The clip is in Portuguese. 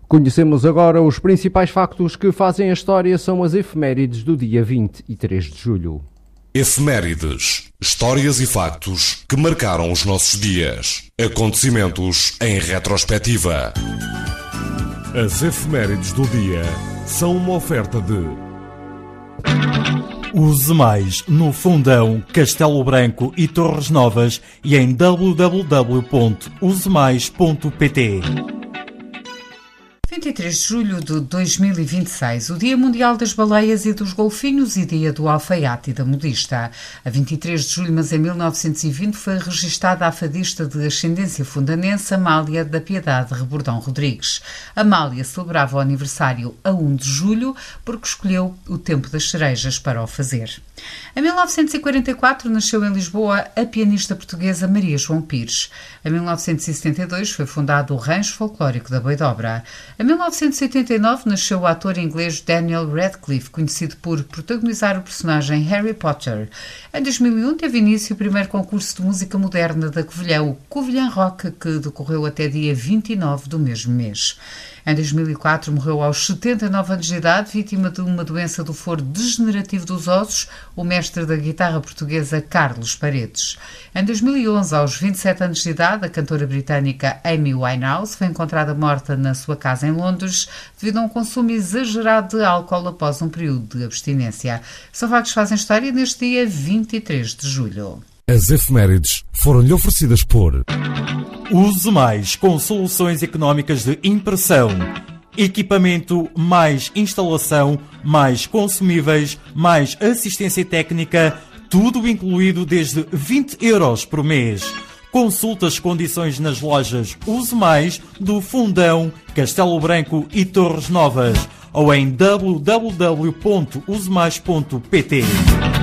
Conhecemos agora os principais factos que fazem a história, são as efemérides do dia 23 de julho. Efemérides, histórias e factos que marcaram os nossos dias. Acontecimentos em retrospectiva. As efemérides do dia são uma oferta de... Use mais no Fundão, Castelo Branco e Torres Novas e em www.usemais.pt. 23 de julho de 2026, o Dia Mundial das Baleias e dos Golfinhos e Dia do Alfaiate e da Modista. A 23 de julho, mas em 1920, foi registada a fadista de ascendência fundanense Amália da Piedade Rebordão Rodrigues. Amália celebrava o aniversário a 1 de julho porque escolheu o tempo das cerejas para o fazer. Em 1944, nasceu em Lisboa a pianista portuguesa Maria João Pires. Em 1972, foi fundado o Rancho Folclórico da Boidobra. Em 1989, nasceu o ator inglês Daniel Radcliffe, conhecido por protagonizar o personagem Harry Potter. Em 2001, teve início o primeiro concurso de música moderna da Covilhã, o Covilhã Rock, que decorreu até dia 29 do mesmo mês. Em 2004, morreu aos 79 anos de idade, vítima de uma doença do foro degenerativo dos ossos, o mestre da guitarra portuguesa Carlos Paredes. Em 2011, aos 27 anos de idade, a cantora britânica Amy Winehouse foi encontrada morta na sua casa em Londres devido a um consumo exagerado de álcool após um período de abstinência. São factos que fazem história neste dia 23 de julho. As efemérides foram-lhe oferecidas por... Use mais com soluções económicas de impressão, equipamento, mais instalação, mais consumíveis, mais assistência técnica, tudo incluído desde 20 euros por mês. Consulte as condições nas lojas Use Mais do Fundão, Castelo Branco e Torres Novas ou em www.usemais.pt.